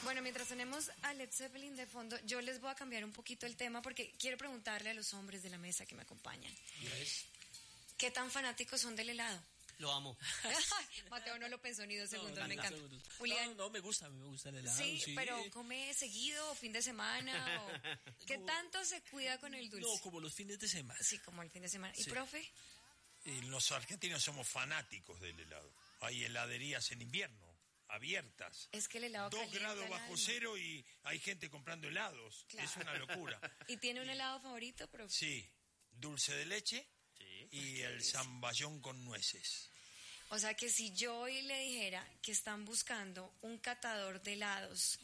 Bueno, mientras tenemos a Led Zeppelin de fondo, yo les voy a cambiar un poquito el tema porque quiero preguntarle a los hombres de la mesa que me acompañan. Yes. ¿Qué tan fanáticos son del helado? Lo amo. Mateo no lo pensó ni 2 segundos, No, me no, encanta. segundos. Julián. No, me gusta el helado. Sí, pero ¿come seguido o fin de semana? O ¿qué tanto se cuida con el dulce? No, como los fines de semana. Sí, como el fin de semana. ¿Y Sí. profe? Los argentinos somos fanáticos del helado. Hay heladerías en invierno, abiertas. Es que el helado 2 calienta grados el bajo alma. cero y hay gente comprando helados. Claro. Es una locura. ¿Y tiene un helado favorito, profe? Sí, dulce de leche Sí. y el zamballón con nueces. O sea que si yo hoy le dijera que están buscando un catador de helados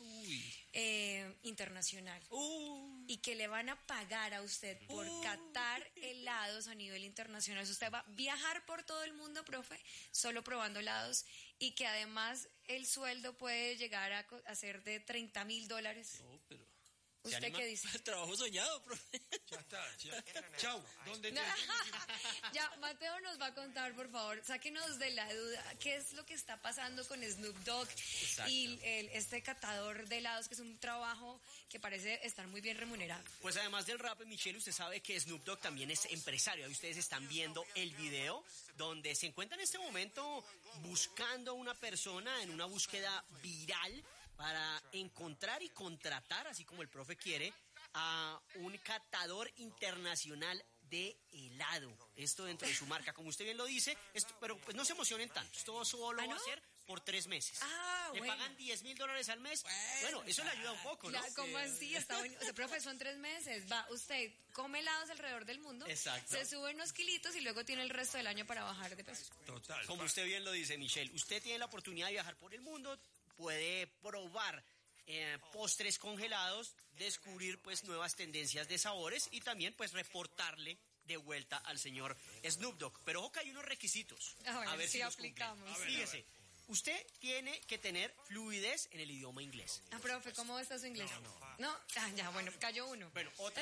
internacional y que le van a pagar a usted por catar helados a nivel internacional, o sea, usted va a viajar por todo el mundo, profe, solo probando helados, y que además el sueldo puede llegar a ser de $30,000. No, pero... ¿Usted qué dice? Trabajo soñado, profe. Ya está. Chau. ¿Dónde te... Ya, Mateo nos va a contar, por favor, sáquenos de la duda, ¿qué es lo que está pasando con Snoop Dogg y este catador de helados, que es un trabajo que parece estar muy bien remunerado? Pues además del rap, Michelle, usted sabe que Snoop Dogg también es empresario. Ahí ustedes están viendo el video donde se encuentra en este momento buscando a una persona en una búsqueda viral para encontrar y contratar, así como el profe quiere, a un catador internacional de helado. Esto dentro de su marca, como usted bien lo dice, pero pues no se emocionen tanto. Esto solo ¿Ah, no? va a ser por 3 meses. Ah, Le bueno. pagan $10,000 al mes. Bueno, eso le ayuda un poco, ¿no? Claro, ¿cómo así? Está bueno. O sea, profe, son 3 meses. Va, usted come helados alrededor del mundo. Exacto. Se sube unos kilitos y luego tiene el resto del año para bajar de peso. Total. Como usted bien lo dice, Michelle, usted tiene la oportunidad de viajar por el mundo, puede probar postres congelados, descubrir pues nuevas tendencias de sabores y también pues reportarle de vuelta al señor Snoop Dogg. Pero ojo que hay unos requisitos. Ah, bueno, a ver sí si los aplicamos. cumplen. Fíjese, usted tiene que tener fluidez en el idioma inglés. Ah, profe, ¿cómo está su inglés? ¿No? Ah, ya, bueno, cayó uno. Bueno, otra,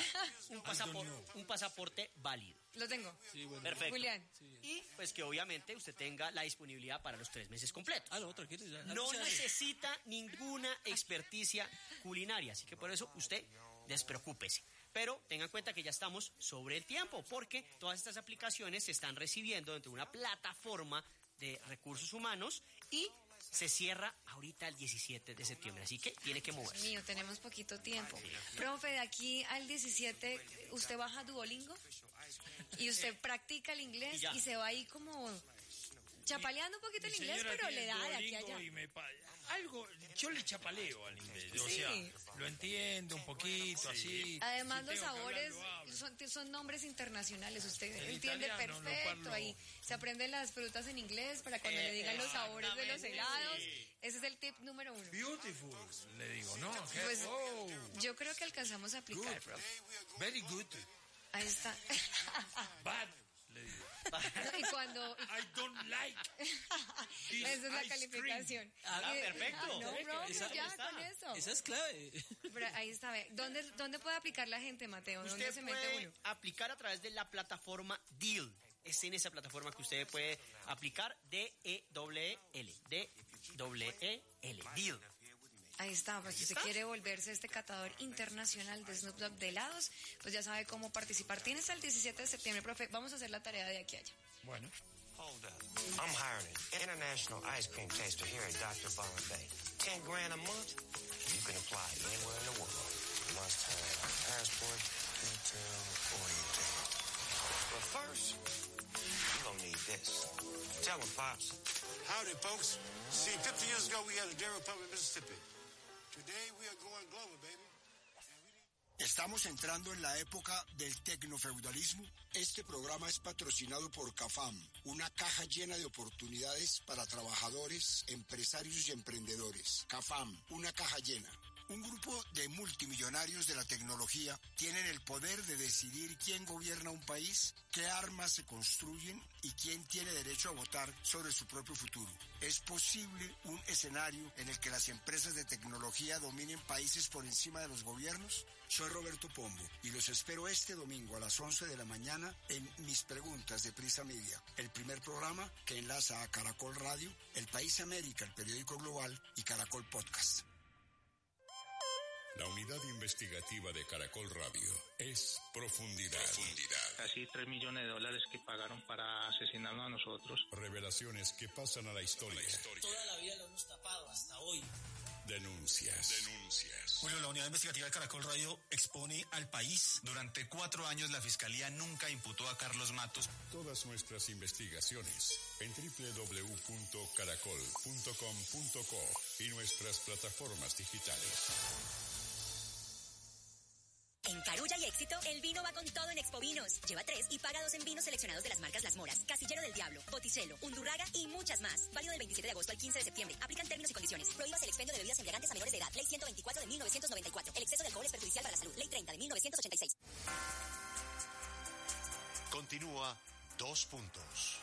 un pasaporte válido. Lo tengo. Sí, bueno. Perfecto. Julián. Sí. Y pues que obviamente usted tenga la disponibilidad para los 3 meses completos. Ah, no, tranquilo. Ya, No se hace. necesita ninguna experticia culinaria, así que por eso usted despreocúpese. Pero tengan en cuenta que ya estamos sobre el tiempo, porque todas estas aplicaciones se están recibiendo dentro de una plataforma de recursos humanos y se cierra ahorita el 17 de septiembre, así que tiene que moverse. Mío, tenemos poquito tiempo. Profe, de aquí al 17, ¿usted baja a Duolingo? Y usted practica el inglés Y ya. y se va ahí como chapaleando un poquito el inglés, pero le da de aquí a allá. Algo, yo le chapaleo al inglés, o Sí. sea, lo entiendo un poquito, así. Además, Si los tengo que sabores hablar, lo hablo. son nombres internacionales. Usted En entiende italiano no perfecto. parlo. Ahí se aprenden las frutas en inglés para cuando le digan los sabores de los helados. Exactamente. Ese es el tip número 1. Beautiful, le digo, ¿no? Pues, Oh, yo creo que alcanzamos a aplicar, good. profe. Very good. Ahí está. Bad, le digo. Y cuando... I don't like. Esa es la ice calificación. Ah, perfecto. No, bro, Esa- ya está. con eso. Esa es clave. Pero ahí está, ve. ¿Dónde puede aplicar la gente, Mateo? ¿Dónde Usted se mete puede uno? aplicar a través de la plataforma Deal. Es en esa plataforma que usted puede aplicar D-E-L-L. D-E-L. Deal. Ahí está, pues si usted quiere volverse este catador internacional de Snoop Dogg de helados, pues ya sabe cómo participar. Tiene hasta el 17 de septiembre, profe. Vamos a hacer la tarea de aquí a allá. Bueno. Hold up. I'm hiring an international ice cream taster here at Dr. Bombay. $10,000 a month. You can apply anywhere in the world. Must have passport, detail, orientation. But first, you gonna need this. Tell them, Pops. Howdy, folks. See, 50 years ago, we had a dairy pump in Mississippi. Today, we are going global, baby. Estamos entrando en la época del tecnofeudalismo. Este programa es patrocinado por CAFAM, una caja llena de oportunidades para trabajadores, empresarios y emprendedores. CAFAM, una caja llena. Un grupo de multimillonarios de la tecnología tienen el poder de decidir quién gobierna un país, qué armas se construyen y quién tiene derecho a votar sobre su propio futuro. ¿Es posible un escenario en el que las empresas de tecnología dominen países por encima de los gobiernos? Soy Roberto Pombo y los espero este domingo a las 11 de la mañana en Mis Preguntas de Prisa Media, el primer programa que enlaza a Caracol Radio, El País América, el periódico global, y Caracol Podcast. La unidad investigativa de Caracol Radio es Profundidad. Casi $3 millones que pagaron para asesinarnos a nosotros. Revelaciones que pasan a la historia. Toda la vida lo hemos tapado hasta hoy. Denuncias. Bueno, la unidad investigativa de Caracol Radio expone al país. Durante 4 años la Fiscalía nunca imputó a Carlos Matos. Todas nuestras investigaciones en www.caracol.com.co y nuestras plataformas digitales. En Carulla y Éxito, el vino va con todo en Expo Vinos. Lleva 3 y paga 2 en vinos seleccionados de las marcas Las Moras, Casillero del Diablo, Botticello, Undurraga y muchas más. Válido del 27 de agosto al 15 de septiembre. Aplican términos y condiciones. Prohíbas el expendio de bebidas embriagantes a menores de edad. Ley 124 de 1994. El exceso de alcohol es perjudicial para la salud. Ley 30 de 1986. Continúa 2 puntos.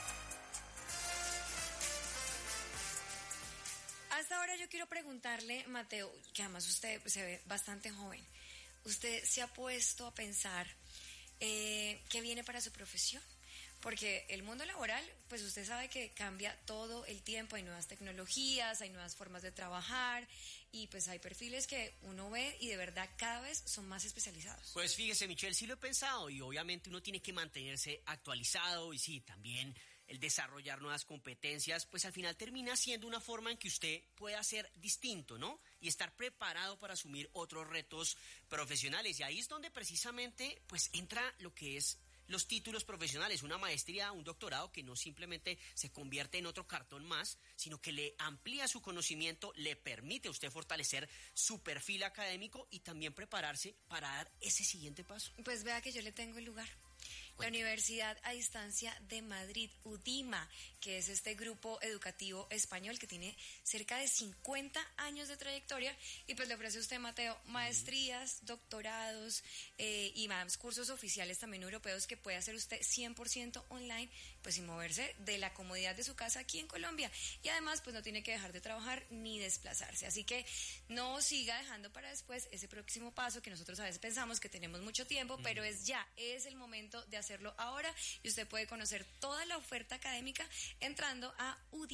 Hasta ahora yo quiero preguntarle, Mateo, que además usted se ve bastante joven. ¿Usted se ha puesto a pensar qué viene para su profesión? Porque el mundo laboral, pues usted sabe que cambia todo el tiempo, hay nuevas tecnologías, hay nuevas formas de trabajar y pues hay perfiles que uno ve y de verdad cada vez son más especializados. Pues fíjese, Michelle, sí lo he pensado y obviamente uno tiene que mantenerse actualizado y sí, también el desarrollar nuevas competencias, pues al final termina siendo una forma en que usted pueda ser distinto, ¿no? Y estar preparado para asumir otros retos profesionales. Y ahí es donde precisamente pues entra lo que es los títulos profesionales, una maestría, un doctorado que no simplemente se convierte en otro cartón más, sino que le amplía su conocimiento, le permite a usted fortalecer su perfil académico y también prepararse para dar ese siguiente paso. Pues vea que yo le tengo el lugar. La Universidad a Distancia de Madrid, UDIMA, que es este grupo educativo español que tiene cerca de 50 años de trayectoria y pues le ofrece a usted, Mateo, maestrías, doctorados y más cursos oficiales también europeos que puede hacer usted 100% online, pues sin moverse de la comodidad de su casa aquí en Colombia. Y además pues no tiene que dejar de trabajar ni desplazarse. Así que no siga dejando para después ese próximo paso que nosotros a veces pensamos que tenemos mucho tiempo, pero es el momento de hacerlo ahora y usted puede conocer toda la oferta académica entrando a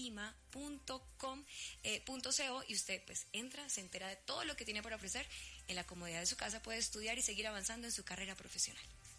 udima.com.co y usted pues entra, se entera de todo lo que tiene para ofrecer en la comodidad de su casa, puede estudiar y seguir avanzando en su carrera profesional.